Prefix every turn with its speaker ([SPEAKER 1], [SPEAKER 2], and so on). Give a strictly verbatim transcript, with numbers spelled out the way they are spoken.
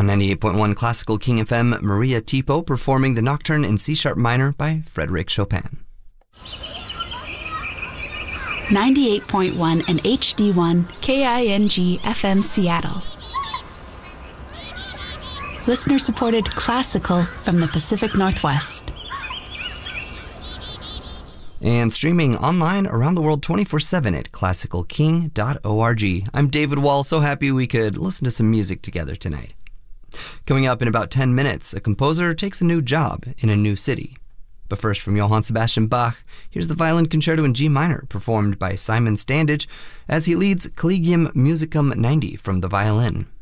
[SPEAKER 1] On ninety-eight point one Classical King F M, Maria Tipo performing the Nocturne in C-sharp minor by Frédéric Chopin.
[SPEAKER 2] ninety-eight point one and H D one K I N G F M Seattle. Listener-supported classical from the Pacific Northwest.
[SPEAKER 1] And streaming online around the world twenty-four seven at classical king dot org. I'm David Wall, so happy we could listen to some music together tonight. Coming up in about ten minutes, a composer takes a new job in a new city. But first, from Johann Sebastian Bach, here's the Violin Concerto in G minor, performed by Simon Standage as he leads Collegium Musicum ninety from the violin.